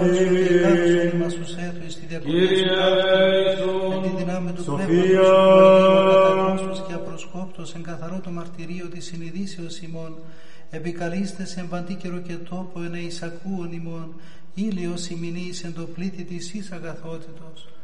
Κύριε Ιησού, εν τη δυνάμει του πνεύματος και απροσκόπτως εν καθαρό το μαρτυρίο της συνειδήσεως ημών, επικαλείστε σε εμπαντή καιρο και τόπο εν εισακούων ημών, ήλιος ημινής εν το πλήτη της εις αγαθότητος.